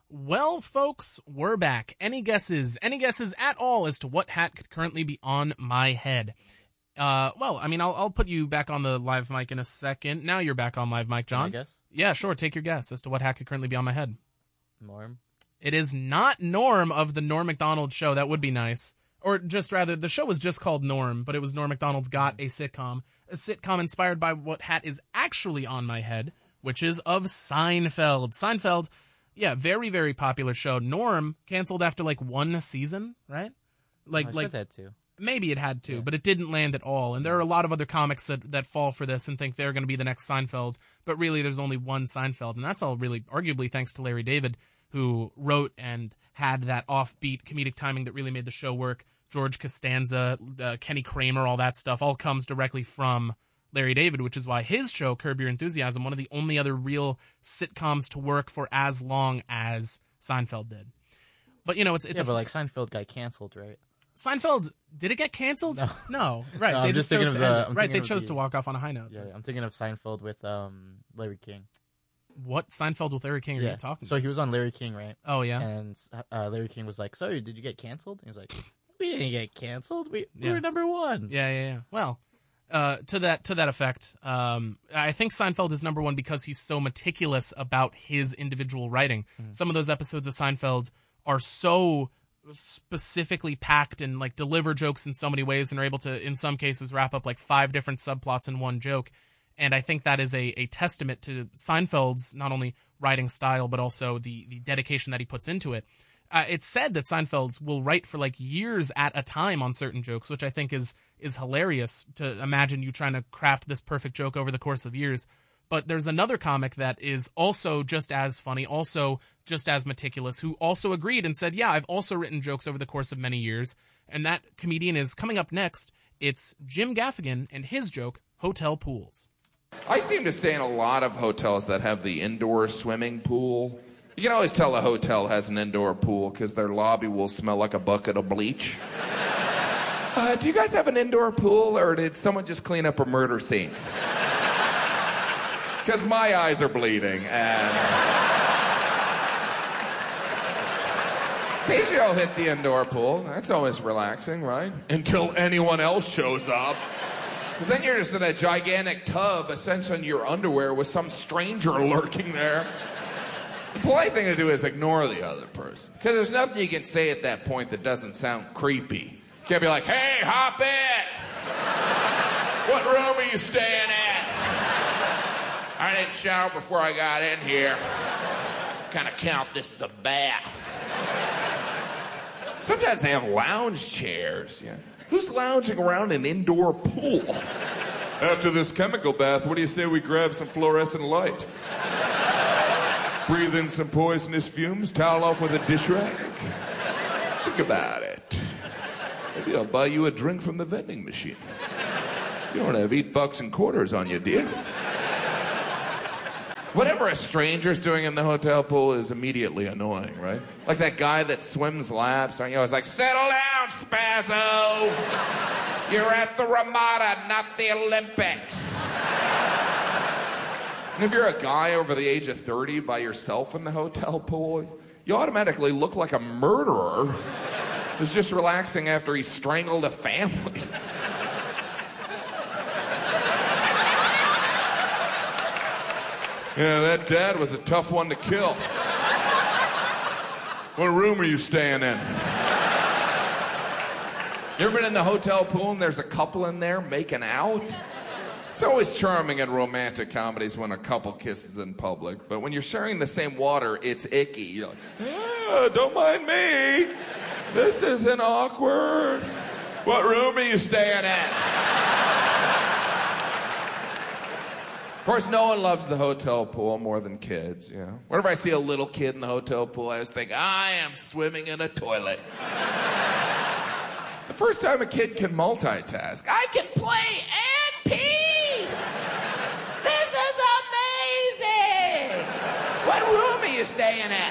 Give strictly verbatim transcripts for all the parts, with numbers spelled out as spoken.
Well, folks, we're back. Any guesses? Any guesses at all as to what hat could currently be on my head? Uh, well, I mean, I'll I'll put you back on the live mic in a second. Now you're back on live mic, John. Can I guess? Yeah, sure. Take your guess as to what hat could currently be on my head. Norm? It is not Norm of the Norm Macdonald Show. That would be nice. Or just rather, the show was just called Norm, but it was Norm Macdonald's Got a Sitcom. A sitcom inspired by what hat is actually on my head, which is of Seinfeld. Seinfeld, yeah, very, very popular show. Norm canceled after like one season, right? Like, oh, I like that too. Maybe it had to, yeah. but it didn't land at all. And there are a lot of other comics that, that fall for this and think they're going to be the next Seinfeld. But really, there's only one Seinfeld. And that's all really, arguably, thanks to Larry David, who wrote and had that offbeat comedic timing that really made the show work. George Costanza, uh, Kenny Kramer, all that stuff, all comes directly from Larry David, which is why his show, Curb Your Enthusiasm, one of the only other real sitcoms to work for as long as Seinfeld did. But, you know, it's... it's yeah, a, but, like, Seinfeld got canceled, right? Seinfeld, did it get canceled? No. No, right. No, they I'm just just thinking chose of to the- end it. I'm Right, they thinking of chose the- to walk off on a high note. Yeah, I'm thinking of Seinfeld with um, Larry King. What Seinfeld with Larry King are yeah. you talking So about? he was on Larry King, right? Oh, yeah? And uh, Larry King was like, "So, did you get canceled?" And he's like, "We didn't get canceled. We, we Yeah. were number one." Yeah, yeah, yeah. Well, uh, to that to that effect, um, I think Seinfeld is number one because he's so meticulous about his individual writing. Mm. Some of those episodes of Seinfeld are so specifically packed and like deliver jokes in so many ways and are able to, in some cases, wrap up like five different subplots in one joke. And I think that is a, a testament to Seinfeld's not only writing style, but also the, the dedication that he puts into it. Uh, it's said that Seinfeld will write for like years at a time on certain jokes, which I think is is hilarious to imagine you trying to craft this perfect joke over the course of years. But there's another comic that is also just as funny, also just as meticulous, who also agreed and said, yeah, I've also written jokes over the course of many years. And that comedian is coming up next. It's Jim Gaffigan and his joke, Hotel Pools. I seem to stay in a lot of hotels that have the indoor swimming pool. You can always tell a hotel has an indoor pool because their lobby will smell like a bucket of bleach. Uh, do you guys have an indoor pool, or did someone just clean up a murder scene? Because my eyes are bleeding, and... occasionally I'll hit the indoor pool. That's always relaxing, right? Until anyone else shows up. Because then you're just in a gigantic tub, essentially in your underwear, with some stranger lurking there. The polite thing to do is ignore the other person. Because there's nothing you can say at that point that doesn't sound creepy. You can't be like, hey, hop in! What room are you staying at? I didn't shower before I got in here. Kind of count this as a bath. Sometimes they have lounge chairs. Yeah. Who's lounging around an indoor pool? After this chemical bath, what do you say we grab some fluorescent light? Breathe in some poisonous fumes, towel off with a dish rag. Think about it. Maybe I'll buy you a drink from the vending machine. You don't have eight bucks and quarters on you, do you? Whatever a stranger's doing in the hotel pool is immediately annoying, right? Like that guy that swims laps, aren't you always like, settle down, Spazzo! You're at the Ramada, not the Olympics. And if you're a guy over the age of thirty by yourself in the hotel pool, you automatically look like a murderer who's just relaxing after he strangled a family. Yeah, that dad was a tough one to kill. What room are you staying in? You ever been in the hotel pool and there's a couple in there making out? It's always charming in romantic comedies when a couple kisses in public, but when you're sharing the same water, it's icky. You're like, ah, don't mind me. This isn't awkward. What room are you staying at? Of course, no one loves the hotel pool more than kids, you know. Whenever I see a little kid in the hotel pool, I just think, I am swimming in a toilet. It's the first time a kid can multitask. I can play and pee! This is amazing! What room are you staying at?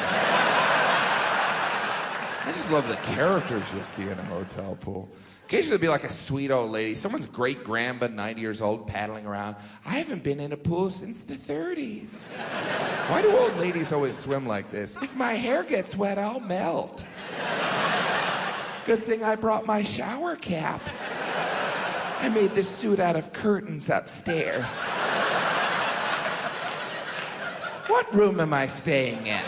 I just love the characters you'll see in a hotel pool. Occasionally there'll be like a sweet old lady, someone's great-grandpa, ninety years old, paddling around. I haven't been in a pool since the thirties. Why do old ladies always swim like this? If my hair gets wet, I'll melt. Good thing I brought my shower cap. I made this suit out of curtains upstairs. What room am I staying in?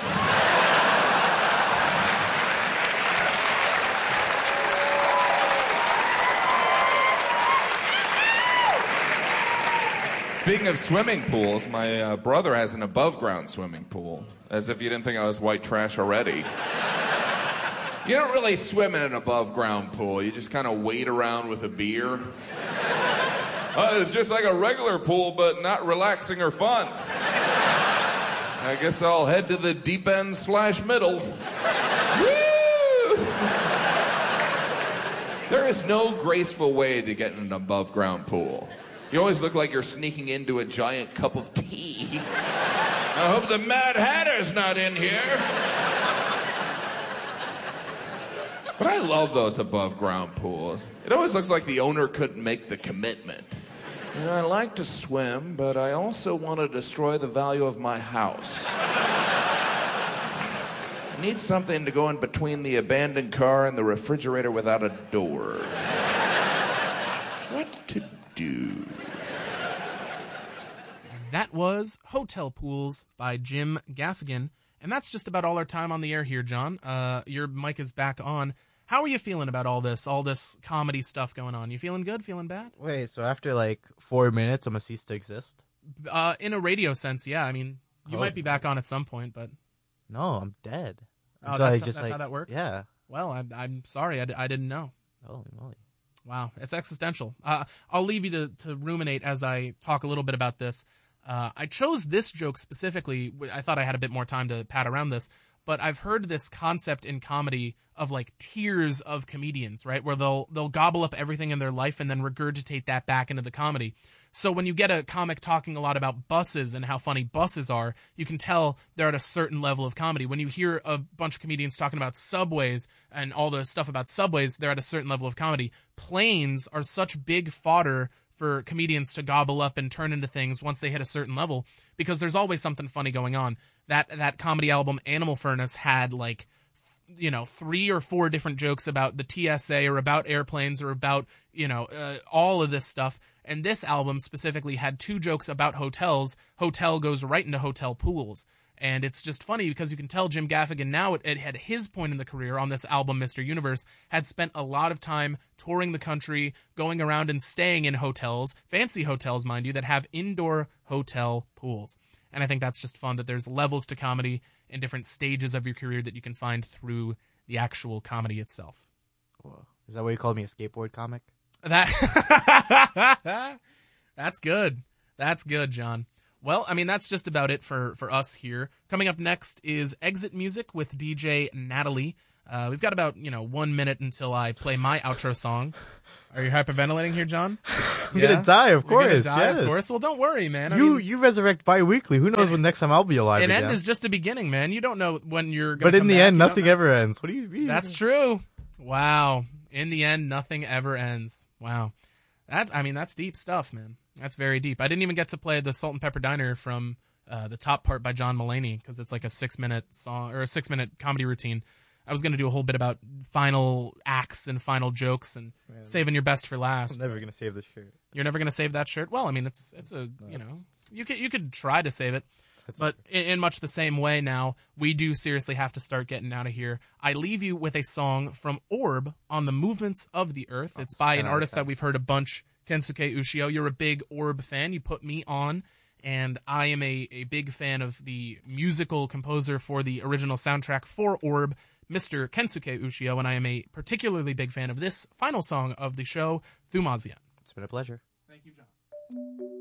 Speaking of swimming pools, my uh, brother has an above-ground swimming pool. As if you didn't think I was white trash already. You don't really swim in an above-ground pool. You just kind of wade around with a beer. Uh, it's just like a regular pool, but not relaxing or fun. I guess I'll head to the deep end slash middle. Woo! There is no graceful way to get in an above-ground pool. You always look like you're sneaking into a giant cup of tea. I hope the Mad Hatter's not in here. But I love those above-ground pools. It always looks like the owner couldn't make the commitment. You know, I like to swim, but I also want to destroy the value of my house. I need something to go in between the abandoned car and the refrigerator without a door. What to do? That was Hotel Pools by Jim Gaffigan. And that's just about all our time on the air here, John. Uh, your mic is back on. How are you feeling about all this, all this comedy stuff going on? You feeling good, feeling bad? Wait, so after like four minutes, I'm gonna cease to exist? Uh, in a radio sense, yeah. I mean, you Oh. might be back on at some point, but... No, I'm dead. Oh, Until that's, I just, that's like, how that works? Yeah. Well, I'm, I'm sorry. I, d- I didn't know. Holy moly. Wow, it's existential. Uh, I'll leave you to, to ruminate as I talk a little bit about this. Uh, I chose this joke specifically. I thought I had a bit more time to pat around this, but I've heard this concept in comedy of like tiers of comedians, right? Where they'll they'll gobble up everything in their life and then regurgitate that back into the comedy. So when you get a comic talking a lot about buses and how funny buses are, you can tell they're at a certain level of comedy. When you hear a bunch of comedians talking about subways and all the stuff about subways, they're at a certain level of comedy. Planes are such big fodder for comedians to gobble up and turn into things once they hit a certain level, because there's always something funny going on. That that comedy album Animal Furnace had like, you know, three or four different jokes about the T S A or about airplanes or about, you know, uh, all of this stuff. And this album specifically had two jokes about hotels. Hotel goes right into hotel pools. And it's just funny because you can tell Jim Gaffigan now at, at his point in the career on this album, Mister Universe, had spent a lot of time touring the country, going around and staying in hotels, fancy hotels, mind you, that have indoor hotel pools. And I think that's just fun that there's levels to comedy in different stages of your career that you can find through the actual comedy itself. Whoa. Is that why you called me a skateboard comic? That That's good. That's good, John. Well, I mean, that's just about it for, for us here. Coming up next is Exit Music with D J Natalie. Uh, we've got about, you know, one minute until I play my outro song. Are you hyperventilating here, John? I'm gonna die, of You're gonna course. die, yes. of course. Well, don't worry, man. I You mean, you resurrect bi-weekly. Who knows when next time I'll be alive an again? end is just a beginning, man. You don't know when you're going but in the end, nothing ever ends. What do you mean? That's true. Wow. In the end, nothing ever ends. Wow. That I mean, that's deep stuff, man. That's very deep. I didn't even get to play the Salt and Pepper Diner from uh, the top part by John Mulaney because it's like a six-minute song or a six-minute comedy routine. I was going to do a whole bit about final acts and final jokes and Man. saving your best for last. I'm never gonna save this shirt. You're never going to save that shirt? Well, I mean, it's it's a, you know, you could you could try to save it. But in, in much the same way now, we do seriously have to start getting out of here. I leave you with a song from Orb on the movements of the earth. It's by an artist that we've heard a bunch, Kensuke Ushio. You're a big Orb fan. You put me on, and I am a, a big fan of the musical composer for the original soundtrack for Orb, Mister Kensuke Ushio, and I am a particularly big fan of this final song of the show, Thumazia. It's been a pleasure. Thank you, John.